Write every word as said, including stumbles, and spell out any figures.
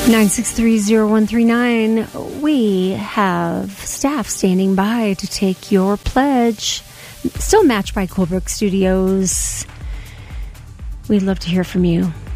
nine six three zero one three nine. We have staff standing by to take your pledge. Still matched by Colebrook Studios. We'd love to hear from you.